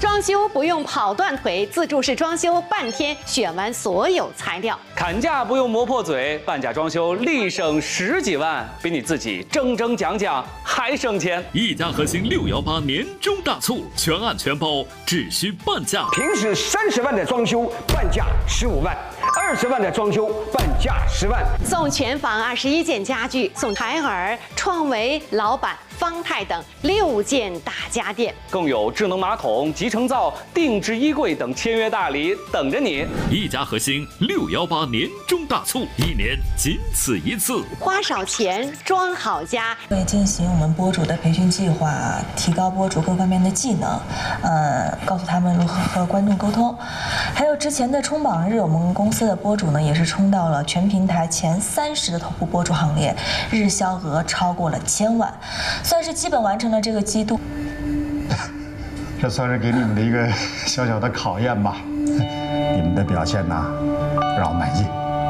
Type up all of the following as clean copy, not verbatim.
装修不用跑断腿，自助式装修半天选完所有材料。 砍价不用磨破嘴，半价装修立省10几万，比你自己争讲还省钱。 一家核心618年终大促，全案全包，只需半价。 平时30万的装修，半价15万；20万的装修，半价10万。 送全房21件家具，送海尔、创维、老板、方太等6件大家电， 更有智能马桶、集成灶、定制衣柜等签约大礼等着你。 一家核心618年终大促，1年仅此一次， 花少钱装好家。 会进行我们播主的培训计划，提高播主各方面的技能，告诉他们如何和观众沟通。还有之前的冲榜日，我们公司的播主呢也是冲到了全平台前30的头部播主行列，日销额超过了1000万。算是基本完成了这个季度， 这算是给你们的一个小小的考验吧。你们的表现呢，让我满意。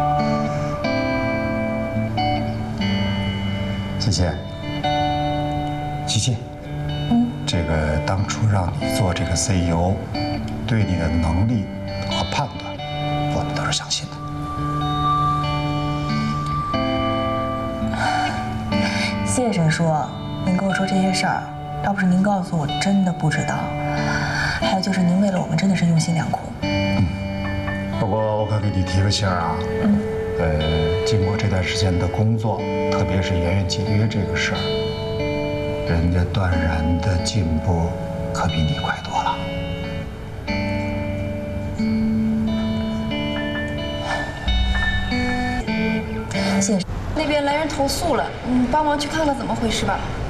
谢谢，琪琪。这个当初让你做这个 CEO， 对你的能力和判断，我们都是相信的。 谢谢沈叔。您跟我说这些事儿，要不是您告诉我，真的不知道。还有就是您为了我们真的是用心良苦。 不过我可给你提个醒啊，经过这段时间的工作，特别是圆圆解约这个事儿，人家段然的进步可比你快多了。 谢谢。 那边来人投诉了，帮忙去看看怎么回事吧。